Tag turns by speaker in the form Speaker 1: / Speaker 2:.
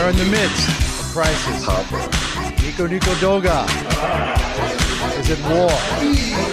Speaker 1: are in the midst of crisis. Nico Doga is at war.